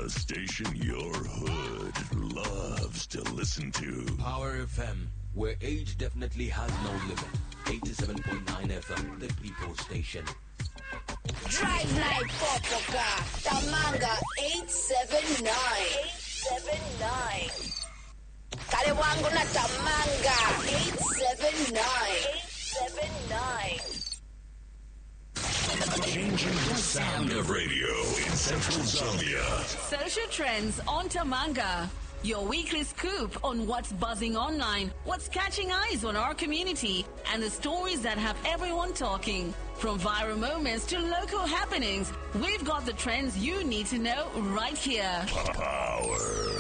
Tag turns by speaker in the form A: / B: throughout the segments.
A: The station your hood loves to listen to.
B: Power FM, where age definitely has no limit. 87.9 FM, the People Station.
C: Drive Night Popoka, Tamanga 879. 879. Kale wangu na Tamanga 879. 879.
A: Changing the sound of radio in Central Zambia.
D: Social trends on Tamanga. Your weekly scoop on what's buzzing online, what's catching eyes on our community, and the stories that have everyone talking. From viral moments to local happenings, we've got the trends you need to know right here.
A: Power.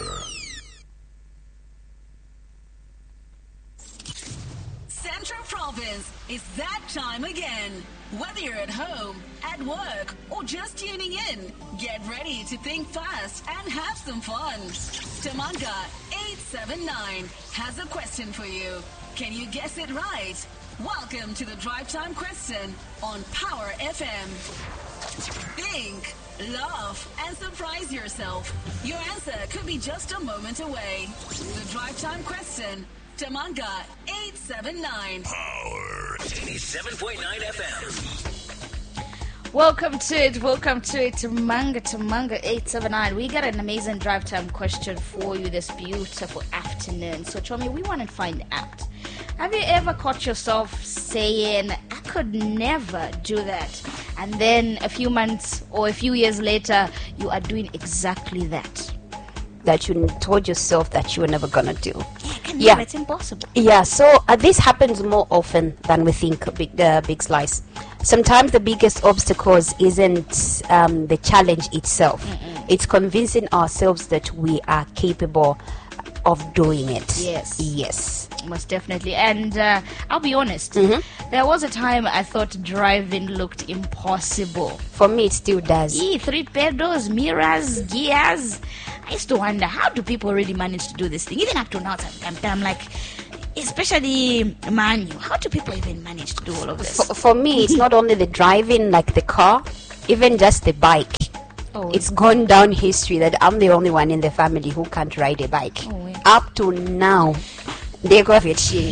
D: Central Province, it's that time again. Whether you're at home, at work, or just tuning in, get ready to think fast and have some fun. Tamanga 879 has a question for you. Can you guess it right? Welcome to the Drive Time Question on Power FM. Think, laugh, and surprise yourself. Your answer could be just a moment away. The Drive Time Question, Tamanga 879.
A: Power.
B: 87.9 FM.
E: Welcome to it, Tamanga 879. We got an amazing drive time question for you this beautiful afternoon. So Chomi, we want to find out, have you ever caught yourself saying, I could never do that, and then a few months or a few years later you are doing exactly that you told yourself that you were never gonna do?
F: Yeah,
E: it's impossible.
F: Yeah, so this happens more often than we think, Big Slice. Sometimes the biggest obstacles isn't the challenge itself. It's convincing ourselves that we are capable of doing it. Yes.
E: Most definitely. And I'll be honest, there was a time I thought driving looked impossible.
F: For me, it still does.
E: 3 pedals, mirrors, gears. I used to wonder, how do people really manage to do this thing? Even up to now, sometimes I'm like, especially manual, how do people even manage to do all of this?
F: For me, it's not only the driving, like the car, even just the bike. It's gone down history that I'm the only one in the family who can't ride a bike. Up to now. I don't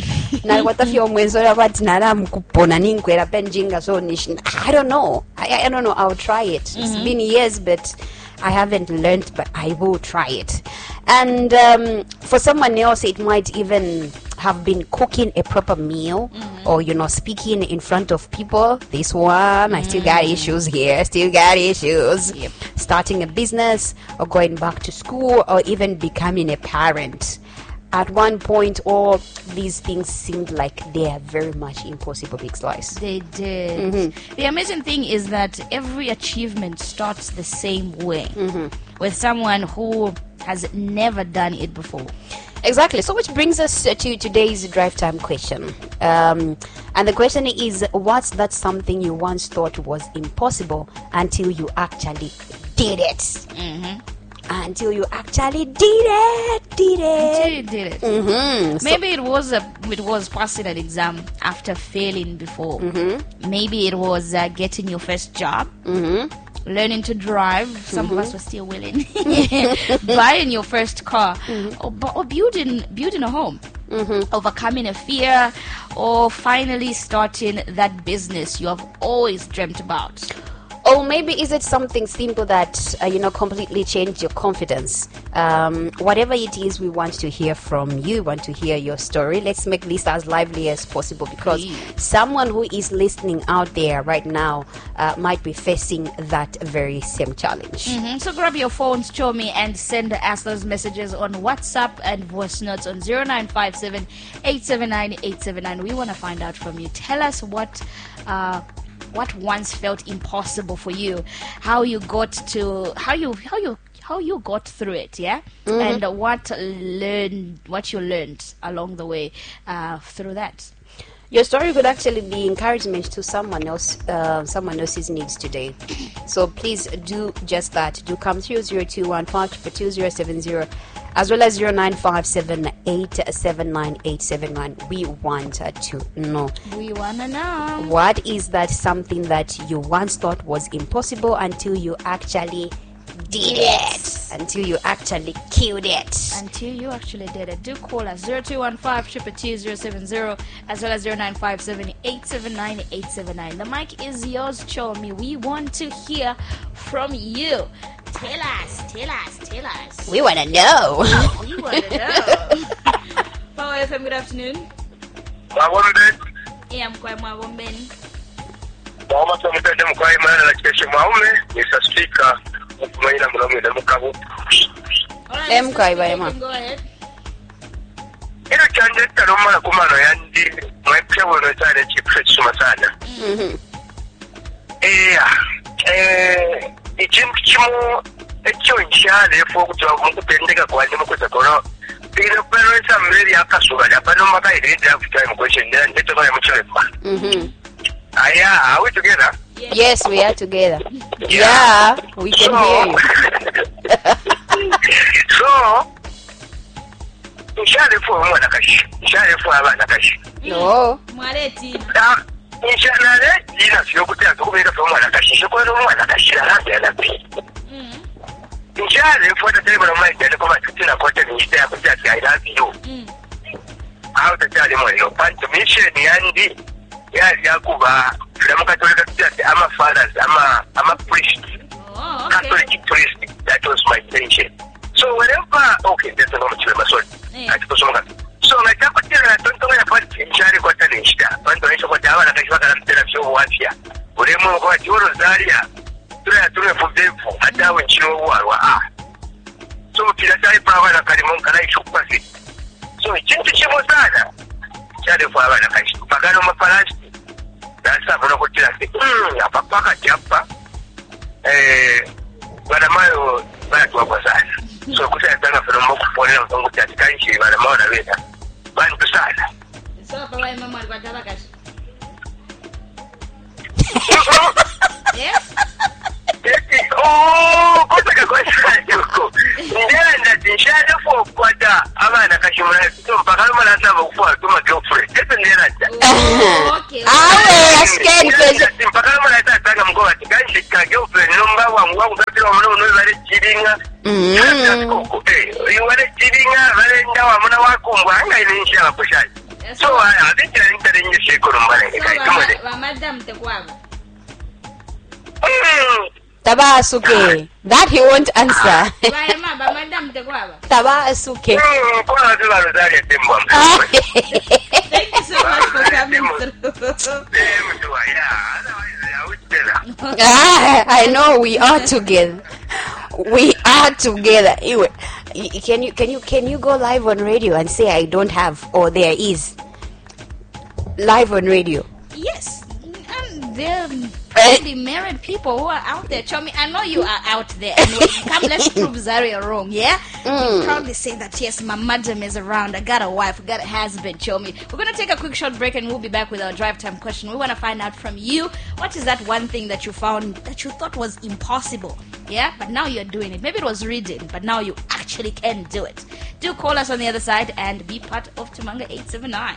F: know. I don't know. I'll try it. It's been years, but I haven't learned, but I will try it. And for someone else, it might even have been cooking a proper meal, or speaking in front of people. This one, I still got issues here. Yep. Starting a business, or going back to school, or even becoming a parent. At one point, all these things seemed like they are very much impossible, Big Slice.
E: They did. The amazing thing is that every achievement starts the same way, with someone who has never done it before.
F: Exactly. So which brings us to today's drive time question. And the question is, what's that something you once thought was impossible until you actually did it? Until you actually did it.
E: Maybe it was passing an exam after failing before. Maybe it was getting your first job, learning to drive. Some of us were still willing. Buying your first car, or building a home, overcoming a fear, or finally starting that business you have always dreamt about.
F: Or maybe is it something simple that, completely changed your confidence? Whatever it is, we want to hear from you, want to hear your story. Let's make this as lively as possible, because someone who is listening out there right now might be facing that very same challenge.
E: So grab your phones, Chomi, and send us those messages on WhatsApp and voice notes on 0957 879 879. We want to find out from you. Tell us what once felt impossible for you, how you got through it, and what you learned along the way through that.
F: Your story could actually be encouragement to someone else's needs today. So please do just that. Do come through 0215 as well as 0957 879 879. We want to know.
E: We want to know.
F: What is that something that you once thought was impossible until you actually did it. Until you actually killed it.
E: Until you actually did it. Do call us 0215-222-070 as well as 0957-879-879. The mic is yours, Chomi. We want to hear from you. Tell us.
F: We want to know.
E: We want to know. Power FM, good afternoon. Yeah, I'm quite my woman. Go ahead.
G: Ikintu kimu ekyo nkyalefu okutendeka kwanyuma kwezakolo tino pera mmeri akasuba yapano makaire draft time question ndeto kwa mchelefa Are we together?
F: Yes, we are together. Yeah, we can hear you.
G: So nkyalefu omwana kashi nkyalefu abana kashi
F: No.
E: Mwareti.
G: Inshallah, ina sio kutaka kubera kwa mwana kashi kwa mwana kashi la nabi. Inshallah, for the table of my dad, come to the quarter and stay up with that guy. I love you. How to tell him your pantomime, Yandy, Yakuba, Catholic Church. I'm a father, I'm a priest.
E: Oh, okay.
G: Catholic priest. That was my intention. So whenever, okay, that's a normal children. So I don't know about Inchari Quatanista, but I saw what I was Wafia. Whatever what you were Zaria, to for them for a down in Chihuahua. So Tilatai Prava and Karimon Kanai Shupasi. So it's into Chimosana. Chade Fava and Pagano Mapalasti. That's a Hotia. Papa Japa. But a mile back was that. So could I turn up from Moku for them from that country by the Mona Vita? Ban to side.
E: So, why Mama Guadalacas? Yes?
G: Oh, what's a question? Then that in shadow for Quata, Amana Kashima, to Pagamana for to my girlfriend.
E: Okay.
F: I scared because
G: Pagamana, I'm going to Ganshika girlfriend, number one, very cheating. You were cheating, very now I'm going to walk I didn't share a push. So I think you're entering the shaker on
E: Madame Tequab.
F: Tabasuke. That he won't answer.
E: Madame Tequab.
F: Tabasuke.
E: Thank you so much for coming through.
F: I know we are together. We are together. Anyway, can you go live on radio and say I don't have or there is live on radio?
E: Yes, and there are married people who are out there. Chomi, I know you are out there. And when you come, let's prove Zaria wrong, yeah? You proudly say that, yes, my madam is around. I got a wife, I got a husband, Chomi. We're going to take a quick short break and we'll be back with our drive time question. We want to find out from you, what is that one thing that you found that you thought was impossible? Yeah, but now you're doing it. Maybe it was reading, but now you actually can do it. Do call us on the other side and be part of Tamanga 879.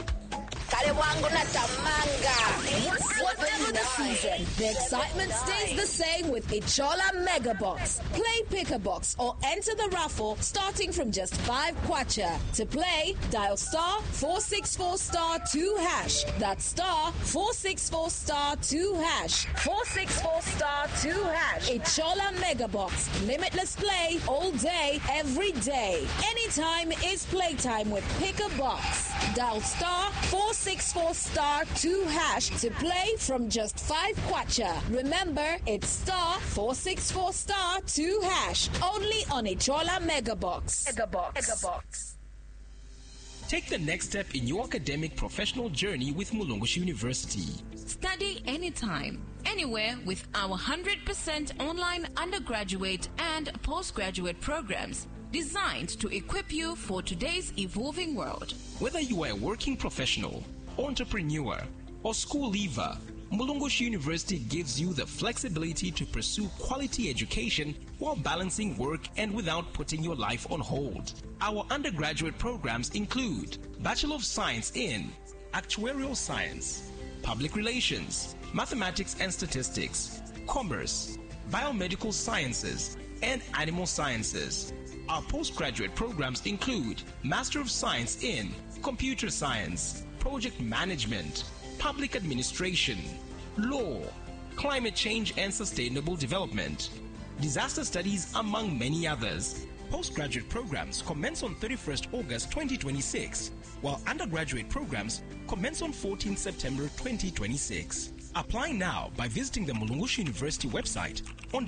C: Whatever the season, the excitement stays the same with Ichola Mega Box. Play Pick a Box or enter the raffle starting from just 5 kwacha. To play, dial star 464 star 2 hash. That's star 464 star 2 hash. 464 star 2 hash. Ichola Mega Box. Limitless play all day, every day. Anytime is playtime with Pick a Box. Dial star 464 star 2 hash to play from just 5 kwacha. Remember, it's star 464 star 2 hash. Only on Ichola Mega Box. Mega Box.
H: Take the next step in your academic professional journey with Mulungushi University.
D: Study anytime, anywhere with our 100% online undergraduate and postgraduate programs designed to equip you for today's evolving world.
H: Whether you are a working professional, entrepreneur, or school leaver, Mulungushi University gives you the flexibility to pursue quality education while balancing work and without putting your life on hold. Our undergraduate programs include Bachelor of Science in Actuarial Science, Public Relations, Mathematics and Statistics, Commerce, Biomedical Sciences, and Animal Sciences. Our postgraduate programs include Master of Science in Computer Science, Project Management, Public Administration, Law, Climate Change and Sustainable Development, Disaster Studies, among many others. Postgraduate programs commence on 31st August 2026, while undergraduate programs commence on 14th September 2026. Apply now by visiting the Mulungushi University website on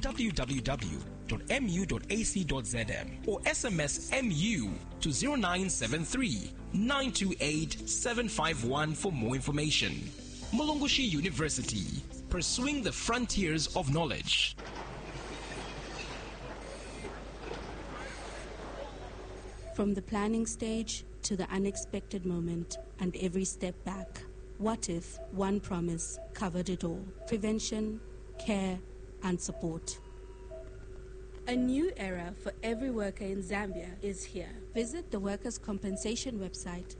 H: www.mu.ac.zm or SMS MU to 0973 928 751 for more information. Mulungushi University, pursuing the frontiers of knowledge.
I: From the planning stage to the unexpected moment and every step back, what if one promise covered it all? Prevention, care, and support. A new era for every worker in Zambia is here. Visit the Workers' Compensation website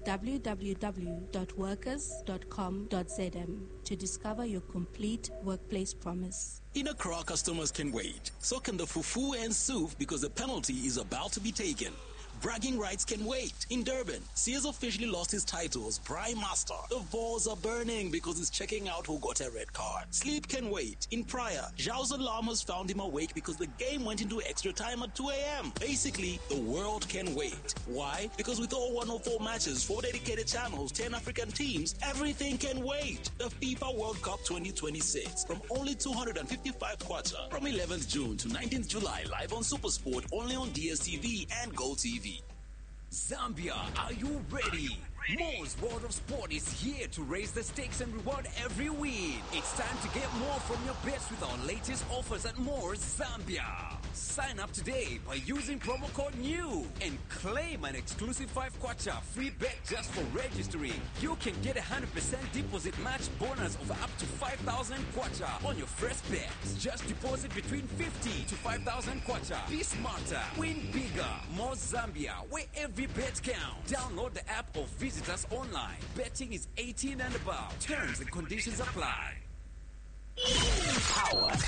I: www.workers.com.zm to discover your complete workplace promise.
J: In Accra, customers can wait. So can the fufu and soup because the penalty is about to be taken. Bragging rights can wait. In Durban, Sears officially lost his title as Prime Master. The balls are burning because he's checking out who got a red card. Sleep can wait. In Praia, Zhao's alarm has found him awake because the game went into extra time at 2 a.m. Basically, the world can wait. Why? Because with all 104 matches, 4 dedicated channels, 10 African teams, everything can wait. The FIFA World Cup 2026 from only 255 kwacha from 11th June to 19th July live on SuperSport only on DSTV and GoTV.
B: Zambia, are you ready? Moore's World of Sport is here to raise the stakes and reward every win. It's time to get more from your bets with our latest offers at Moore's Zambia. Sign up today by using promo code NEW and claim an exclusive 5 kwacha free bet just for registering. You can get a 100% deposit match bonus of up to 5,000 kwacha on your first bet. Just deposit between 50 to 5,000 kwacha. Be smarter, win bigger. More Zambia, where every bet counts. Download the app or visit us online. Betting is 18 and above. Terms and conditions apply.
A: Power.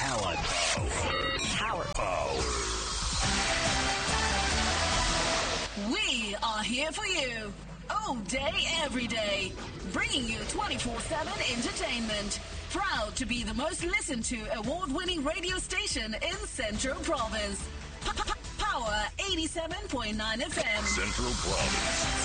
D: We are here for you all day, every day, bringing you 24/7 entertainment. Proud to be the most listened to award-winning radio station in Central Province. Power 87.9 FM.
A: Central Province.